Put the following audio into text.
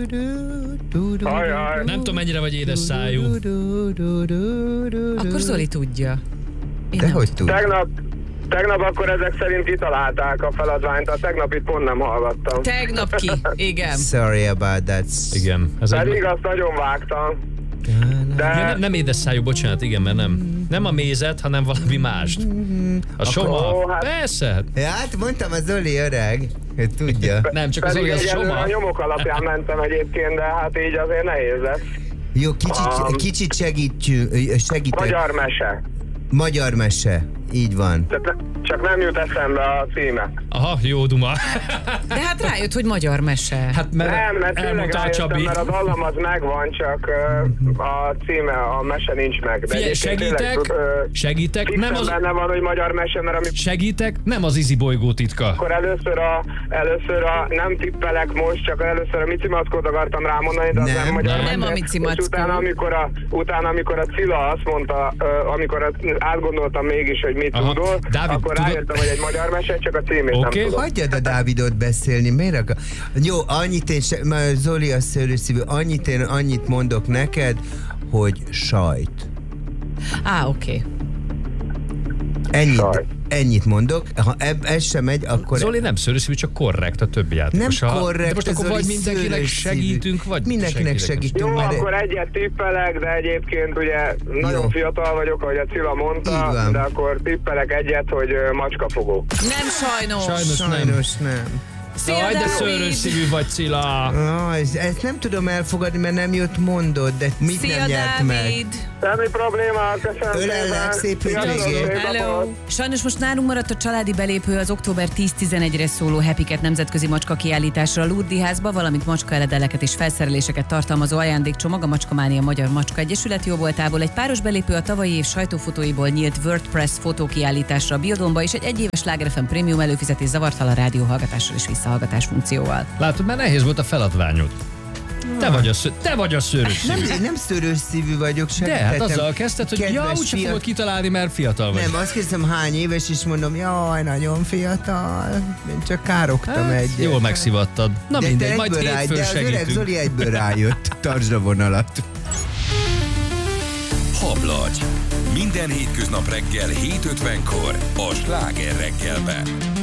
Ajaj. Nem tudom, mennyire vagy édes szájú. Akkor Zoli tudja. De hogy tud? Tegnap akkor ezek szerint kitalálták a feladványt, a tegnapit pont nem hallgattam. Tegnap ki, igen. Sorry about that. Igen. Ez Pedig azt nagyon vágtam. De igen, nem édes szájú, bocsánat, igen, mert nem a mézet, hanem valami mást. A soma. Persze. Ja, hát mondtam, a Zoli öreg, hogy tudja. Nem, csak az pedig az egyelőre soma. a nyomok alapján mentem egyébként, de hát így azért nehéz lesz. Jó, kicsit segítünk. Magyar mese. Magyar mese, így van. Csak nem jut eszembe a címe. Aha, jó duma. De hát rájött, hogy magyar mese. Hát mert Mert tényleg elmondta a rájöttem, Csabi. mert a dallam az megvan, csak a címe, a mese nincs meg. De Figyelj, egyébként segítek, nem fixen az... benne van, hogy magyar mese, mert ami... Segítek, nem az Izi bolygó titka. Akkor először a nem tippelek most, csak először a Mici Mackót akartam rámondani, de az nem magyar nem mese. a Mici És Mackó. utána, amikor a Cilla azt mondta, amikor átgondoltam mégis, hogy mit Aha. tudol, Dávid, akkor tudod- rájöttem, hogy egy magyar mese, csak a címét nem Oké. tudom. Hagyjad a Dávidot beszélni, miért akar? Jó, már Zoli a szőrőszívű, annyit mondok neked, hogy sajt. Oké. Ennyit mondok, ha ez sem megy, akkor... Zoli nem szőröszívű, csak korrekt a többi játékos. Nem korrekt, de most akkor Zoli vagy mindenkinek szőrösszívű. segítünk, vagy Mindenkinek segítünk. Jó, mert- akkor egyet tippelek, de egyébként ugye nagyon fiatal vagyok, ahogy a Cilla Így mondta, van. de akkor tippelek egyet, hogy macskafogó. Nem sajnos. Sajnos nem. Szia, Jaj, de Dávid! szőrösszívű vagy, Cilla. Ezt nem tudom elfogadni, mert nem jött mondod, de mit Szia, nem nyert meg? Dávid! Semmi probléma, köszönöm Ölellek, szép Sziasztok, hétvégét. szép Hello. napot. Sajnos most nálunk maradt a családi belépő az október 10-11-re szóló Happyket nemzetközi macska kiállításra a Lurdi házba, valamint macskaeledeleket és felszereléseket tartalmazó ajándékcsomag a Macskamánia Magyar Macska Egyesület jóvoltából, egy páros belépő a tavalyi év sajtófotóiból nyílt WordPress fotókiállításra a Biodónba és egy egyéves Sláger FM prémium előfizetés zavartalan rádióhallgatással és visszahallgatás funkcióval. Látod, már nehéz volt a feladványod. Te vagy a szőrösszívű. Nem szőrös szívű vagyok, De segítettem. hát azzal kezdted, hogy Kedves úgyse fiat- fogod kitalálni, mert fiatal vagy. Nem, azt kérdezem hány éves, és mondom, jaj, nagyon fiatal. Én csak károgtam egyet. Jól megszivattad. Na de mindegy, te majd egyből hétfőn de az öreg segítünk. Zoli egyből rájött. Tartsd a vonalat. Hablagy. Minden hétköznap reggel 7:50-kor a Sláger reggelben.